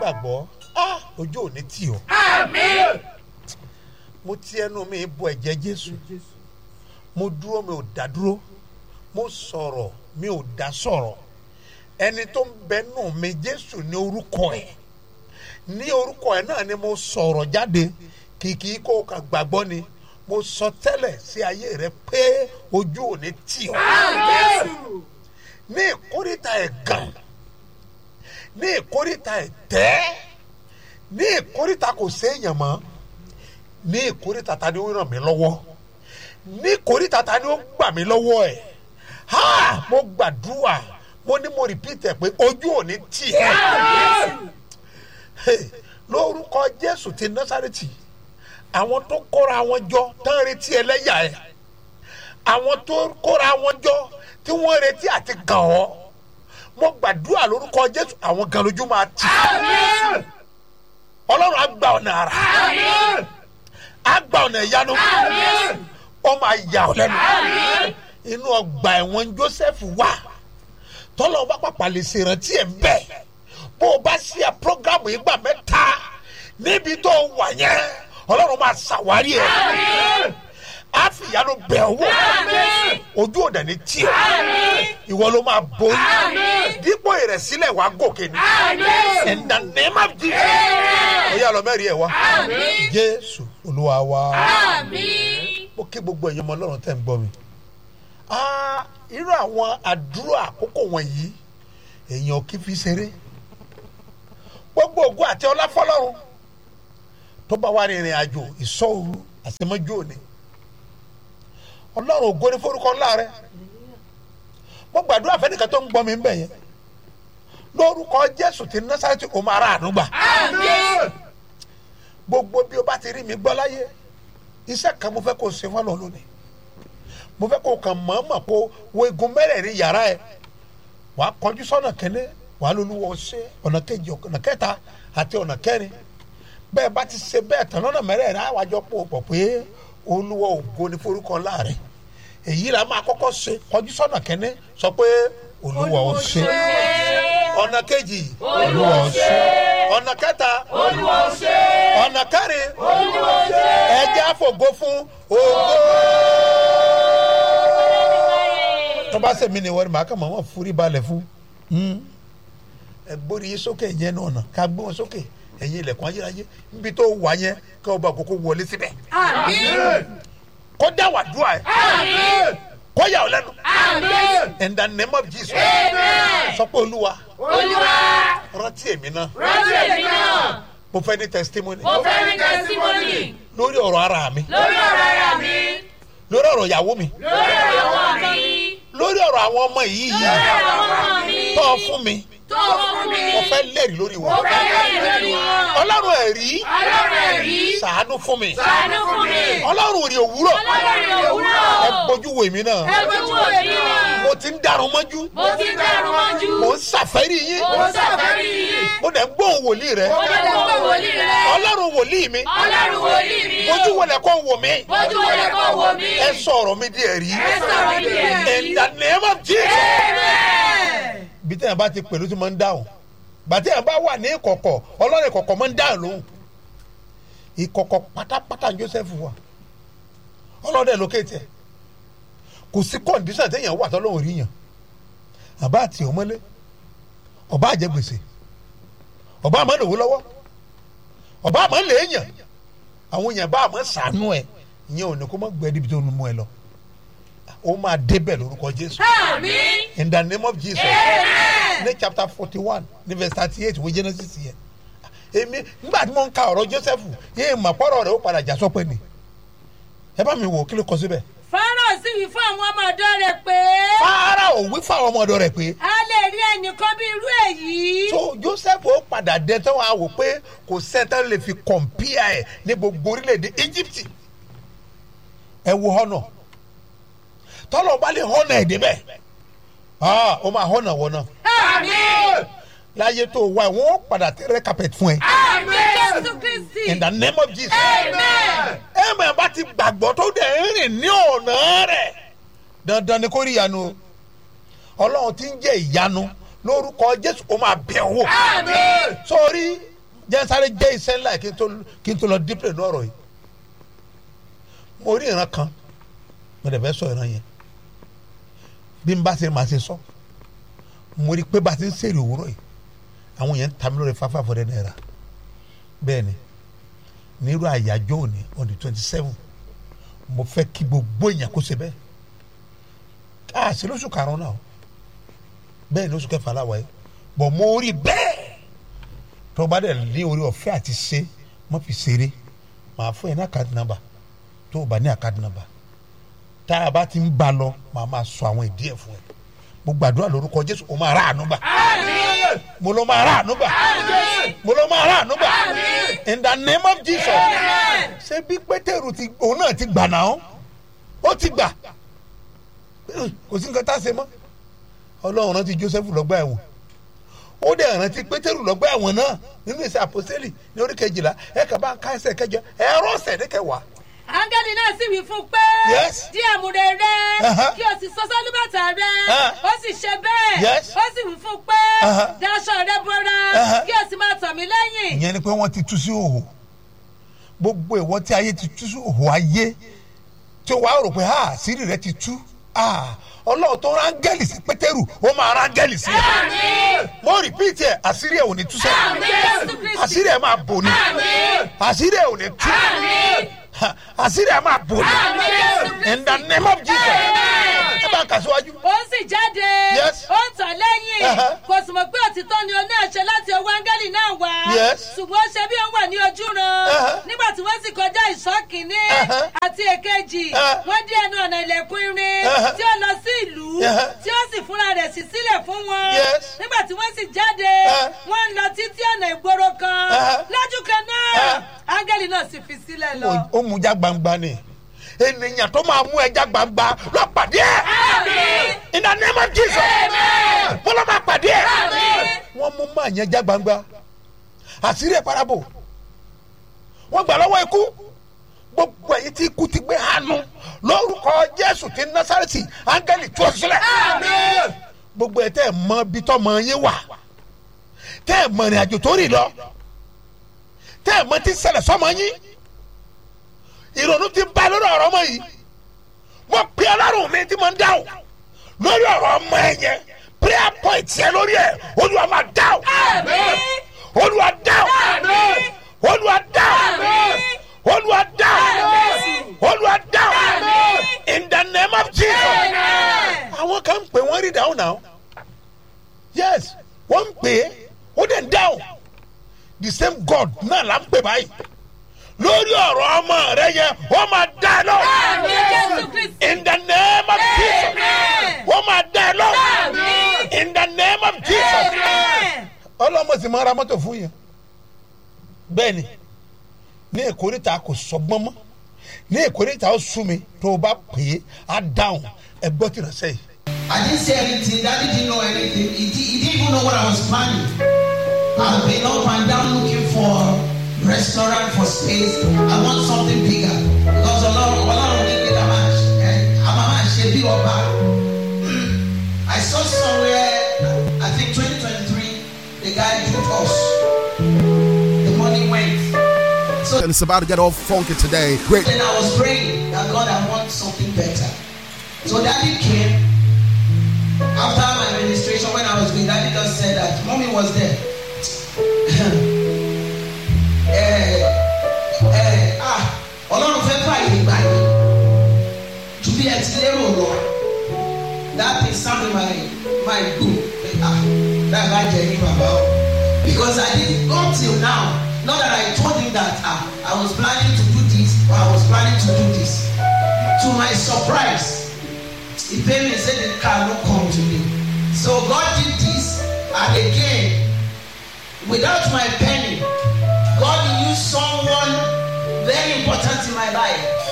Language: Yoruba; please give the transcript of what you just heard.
gbàgbọ́ ojú ò ní tì ọ́. Àmín. mo ti ẹnu mi bọ ẹ̀jẹ̀ Jésù, mo dúró mi ò dá dúró, mo sọ̀rọ̀ mi ò dá sọ̀rọ̀. ẹni tó ń bẹnu mi Jésù ní orúkọ ẹ̀, ní orúkọ ẹ̀ náà ni mo sọ̀rọ̀ jáde. kìkì kó o kà gbàgbọ́ ni mo sọ tẹ́lẹ̀ sí ayé rẹ pé ojú ò ní tì ọ́. Àmín. ní ìkórìtà ẹ̀gàn, ní ìkórìtà ẹ̀tẹ́, ní ìkórìtà kò séèyàn mọ́, ní ìkórìtà ta ni ó ràn mí lọ́wọ́, ní ìkórìtà ta ni ó gbà mí lọ́wọ́ ẹ̀. mo gbàdúrà, mo ní mo repeat ẹ̀ pé ojú ò ní tì ẹ́. lórúkọ Jésù ti Násárẹ́tì, àwọn tó kóra wọn jọ tán retí ẹlẹ́yà ẹ̀, àwọn tó kóra wọn jọ tí wọ́n retí àti gàn ọ́, mo gbàdúrà lórúkọ Jésù àwọn gan lójú máa tì. Àmín. Ọlọ́run á gba ọ̀nà àrà, Àmín. á gba ọ̀nà ìyanu, Àmín. ó máa yà ọ́ lẹ́nu. Àmín. inú ọgbà ẹ̀wọ̀n Joseph wà, tọ́lọ́ bá pàpà lè ṣèrántí ẹ̀ bẹ́ẹ̀. bó o bá ṣe prógámù ìgbà mẹ́ta níbi tó wà yẹn, Ọlọ́run máa ṣàwárí ẹ̀. Àmín. á fi ìyanu bẹ̀ ọ́ wò. Àmín. ojú ọ̀dà ní tí o, Àmín. ìwọ ló máa borí. Àmín. dípò ìrẹ̀sílẹ̀ wàá gòkè ní. Àmín. in the name of Jesus. Amen. ó yá lọ mẹ́rin ẹ̀ wá. Àmín. Jésù Olúwa wa. Àmín. mo kí gbogbo ẹ̀yin ọmọ Ọlọ́run tẹ́ ń gbọ́ mi. irú àwọn àdúrà àkókò wọ̀nyí èèyàn kì í fi ṣeré. gbogbo ògo àti ọlá fọ́lọ́run tó bá wà ní ìrìn àjò ìṣọ́òru àṣemọ́jú òní. Ọlọ́run ògo ní forúkọ ńlá rẹ̀. mo gbàdúrà fẹ́nìkan tó ń gbọ́ mi ń bẹ̀ yẹn, lórúkọ Jésù ti Násárẹ́tì ó máa ra àánú gbà. Àmín. gbogbo bí o bá ti rí mi gbọ́ láyé, iṣẹ́ kan mo fẹ́ kó o ṣe wọ́n lọ lónìí. mo fẹ́ kó o kàn mọ̀ọ́mọ̀ kó wo igun mẹ́rẹ̀ẹ̀rin yàrá ẹ̀, wàá kọjú sọ́nà kẹ́lẹ́, wàá lólúwọ́ ṣe ọ̀nà kejì, ọ̀nà kẹta àti ọ̀nà kẹrin. bẹ́ẹ̀ bá ti ṣe bẹ́ẹ̀ tán lọ́nà mẹ́rẹ̀ẹ̀rin á wájọ pọ̀ pé Olúwa ògo ní forúkọ ńlá rẹ̀. èyí la máa kọ́kọ́ ṣe, kọjú sọ́nà kẹ́lẹ́, sọ pé Olúwa ó ṣe. ọ̀nà kejì, Olúwa ó ṣe. ọ̀nà kẹta, Olúwa ó ṣe. ọ̀nà kẹrin, Olúwa ó ṣe. ẹ jẹ́ àfògo fún ògo. tó bá ṣe mí ni wọ́n máa kàn máa wọ́n forí balẹ̀ fún. ẹ gbórí yín sókè yẹn náà ká gbé wọn sókè ẹ̀yin ilẹ̀kùn ayérayé níbi tó wà yẹn ká ọba àkókò wọlé síbẹ̀. Àmín. kó dá wàdúrà ẹ̀, Àmín. kó yà ọ́ lẹ́nu. Àmín. in the name of Jesus. Amen. sọ pé Olúwa Olúwa, rántí èmi náà, rántí èmi náà. mo fẹ́ ní testimony Mo fẹ́ ní testimony lórí ọ̀rọ̀ ara mi, lórí ọ̀rọ̀ ara mi, lórí ọ̀rọ̀ ìyàwó mi, lórí ọ̀rọ̀ ọmọ mi, lórí ọ̀rọ̀ àwọn ọmọ yìí lórí ọ̀rọ̀ ọmọ mi. tó fún mi, Tó fún mi. mo fẹ́ lẹ́rìí lórí Mo wọn. fẹ́ lẹ́rìí lórí wọn. Ọlọ́run ẹ̀rí Ọlọ́run ẹ̀rí. ṣàánú fún mi. Ṣàánú fún mi. Ọlọ́run òrì òwúrọ̀ Ọlọ́run òwúrọ̀. ẹ bójú wo èmi náà. Ẹ bójú wo èmi náà. mo ti ń dàrún mọ́jú, Mo ti dẹrù mọ́jú. mo ń ṣàfẹ́rí yín, Mo ṣàfẹ́rí yín. mo dẹ̀ ń gbóhùn wòlíì rẹ. Mo dẹ̀ gbọ́ wòlíì rẹ. Ọlọ́run wòlíì mi, Ọlọ́run wòlíì mi. bójú wọlé kó wò mí, Bójú wọlé kó wò mí. ẹ sọ̀rọ̀ mi di ẹ̀rí. Ẹ sọ̀rọ̀ mi di ẹ̀rí. In the name of Jesus. Amen. bí tẹ̀yàn bá ti pẹ̀lú tí mo ń dáhùn, bàtẹ́yàn bá wà ní ìkọ̀kọ̀, Ọlọ́run ìkọ̀kọ̀ máa ń dáhùn lóhùn. ìkọ̀kọ̀ pátápátá Joseph wà, Ọlọ́run dẹ̀ lókè tẹ̀. kò sí kọ́ndíṣàn tẹ̀yàn wà tọ́lọ́run rí yàn. àbá àti ọmọlé, ọba àjẹ gbèsè, ọba àmọ́ lòwó lọ́wọ́, ọba àmọ́ lèèyàn, àwọn èèyàn bá àmọ́ sànú ẹ̀, ìyẹn ò ní kó má gbẹ́ níbi tó ń mú ẹ lọ. ó máa débẹ̀ lórúkọ Jésù. Àmín. In the name of Jesus. Amen. ní chapter 41 ní verse 38 wo Genesis yẹn. èmi nígbà tí mo ń ka ọ̀rọ̀ Joseph yéé mà pọ̀rọ̀ rẹ̀ ó padà já sọ́pẹ́ ni. ẹ bá mi wò kí ló kọ síbẹ̀. Fáráò sì wí fún àwọn ọmọ ọ̀dọ̀ rẹ̀ pé Fáráò wí fáwọn ọmọ ọ̀dọ̀ rẹ̀ pé. a lè rí ẹnìkan bí irú èyí. so Joseph ó padà dé tó wàá wò pé kò sẹ́ńtẹ́ lè fi compare ẹ̀ ní gbogbo orílẹ̀-èdè Egypt. ẹ wo họ́nà tọ́lọ̀ bá lè họ́nà ẹ̀ débẹ̀ ó máa họ́nà wọ̀ náà. Àmín. láyé tó wá ẹ̀ wọ́n padà tẹ́rẹ́ carpet fún ẹ. Àmín. Jésù Kristi. In the name of Jesus. Amen. Ẹ̀mẹ̀ bá ti gbàgbọ́ tó dẹ̀ ń rìn ní ọ̀nà rẹ̀ dandan ni kó rí ìyanu. Ọlọ́run ti ń jẹ́ ìyanu lórúkọ Jésù ó máa bẹ̀ wò. Àmín. Sórí jẹ́ sáré jẹ́ iṣẹ́ ńlá kí n tó lọ dípò ní ọ̀rọ̀ yìí. mo rí ìran kan mo dẹ̀ fẹ́ sọ ìran yẹn bí n bá ṣe máa ṣe sọ mo rí pé bá a ti ń ṣèrè òwúrọ̀ yìí àwọn yẹn ń ta mi lórí $500 bẹ́ẹ̀ ni nírú àyájọ́ òní on the 27 mo fẹ́ kí gbogbo èèyàn kó ṣe bẹ́ẹ̀ káàsì lóṣù karùn-ún náà bẹ́ẹ̀ ni oṣù kẹfà láwa yìí bọ̀ mo rí bẹ́ẹ̀ tó bá dẹ̀ lé orí ọ̀fẹ́ àti ṣe mo fi ṣeré màá fún yẹn ní account number tó o bá ní account number tá a bá ti ń ba lọ màá máa sọ àwọn ìdí ẹ̀ fún ẹ mo gbàdúrà lórúkọ Jésù o máa rà àánú gbà mo ló máa rà àánú gbà mo ló máa rà àánú gbà in the name of Jesus ṣé bí Pétérù òun náà ti gbà náà ó ti gbà kò sí nǹkan tá a ṣe mọ́ Ọlọ́run rántí Jósẹ́fù lọ́gbà ẹ̀wọ̀n ó dẹ̀ rántí Pétérù lọ́gbà ẹ̀wọ̀n náà nínú ìṣe àpọ́sítélì ní orí 12 ẹ̀ka bá ń ká ẹsẹ̀ kẹjọ ẹ̀rọ ọ̀sẹ̀ ní kẹwàá. Áńgẹ́lì náà sì wí fún pé dí àmùrè rẹ kí o sì sọ sálúbàtà rẹ ó sì ṣe bẹ́ẹ̀ ó sì wí fún pé daṣọ rẹ bora kí o sì máa tọ̀ mí lẹ́yìn. ìyẹn ni pé wọ́n ti tú sí òhò gbogbo ìwọ tí ayé ti tú sí òhò ayé tí o wá rò pé àṣírí rẹ ti tú Ọlọ́run tó rángẹ́lì sí Pétérù ó máa rángẹ́lì sí ẹ. mo rìpíìtì ẹ àṣírí ẹ ò ní tú sẹ́yìn àṣírí ẹ máa bò ní àṣírí ẹ ò ní tú àṣírí ẹ máa bò ní in the name of Jesus. ẹ bá kà síwájú. ó sì jáde ó ń tọ̀ lẹ́yìn kò sì mọ̀ pé òtítọ́ ni ó ní àṣẹ láti ọwọ́ áńgẹ́lì náà wá ṣùgbọ́n ó ṣe bí ó wà ní ojúran nígbà tí wọ́n sì kọjá ìṣọ́ kìíní àti èkejì wọ́n dé ẹnu ọ̀nà ilẹ̀kùn irin tí ó lọ sí ìlú tí ó sì fúnra rẹ̀ sí sílẹ̀ fún wọn nígbà tí wọ́n sì jáde wọ́n ń lọ títí ọ̀nà ìgboro kan lójú kan náà áńgẹ́lì náà sì fi sílẹ̀ lọ. ó mú já gbangba ni ènìyàn tó máa mú ẹja gbangba lọ pàdé ẹ in the name of Jesus wọ́n lọ máa pàdé ẹ wọ́n mú máa yẹn já gbangba àṣírí ẹ̀ parabo wọ́n gbà lọ́wọ́ ikú gbogbo ẹ̀yin tí ikú ti gbé hànú lórúkọ Jésù ti Násárẹ́tì áńgẹ́lì tú ọ sílẹ̀ gbogbo ẹ̀ tẹ́ ẹ̀ mọ bí tọ́mọ yín wà tẹ́ ẹ̀ mọ ìrìn àjò tó rì lọ tẹ́ ẹ̀ mọ tí ṣẹlẹ̀ sọ́mọ yín ìrònú ti bá lórí ọ̀rọ̀ ọmọ yìí mo pe Ọlọ́run mi tí mo ń dáhùn lórí ọ̀rọ̀ ọmọ ẹ yẹn prayer point yẹn lórí ẹ Olúwa máa dáhùn Olúwa dáhùn Olúwa dáhùn Olúwa dáhùn Olúwa dáhùn in the name of Jesus. àwọn kan ń pè wọ́n rí dáhùn náà yes wọ́n ń pè é ó dẹ̀ ń dáhùn the same God náà là ń pè báyìí lórí ọ̀rọ̀ ọmọ rẹ yẹn wọ́n máa dá ẹ lọ in the name of Jesus wọ́n máa dá ẹ lọ in the name of Jesus. ọlọ́mọ sì máa ra mọ́tò fún yẹn bẹ́ẹ̀ ni ní èkóríta kò sọgbọ́n mọ́ ní èkóríta ó sún mi tó o bá pè é á dáhùn ẹ gbọ́ tí ìránṣẹ́ yìí. I didn't say anything. Daddy didn't know anything. He didn't even know what I was planning. I've been up and down looking for restaurant for space. I want something bigger because a lot of people I saw somewhere, I think 2023, the guy took us. The money went. So and it's about to get all funky today. Great. Then I was praying that God, I want something better. So Daddy came after my administration. When I was with Daddy, just said that Mommy was there. Ọlọ́run fẹ́ fàyè gbà yín ju bí ẹ ti lérò lọ. That is something my good. That guy Jerry Baba. Because I didn't go till now. Not that I told him that I was planning to do this or I was planning to do this. To my surprise, he paid me and said the car will come to me. So God did this, and again, without my penny, God used someone very important in my life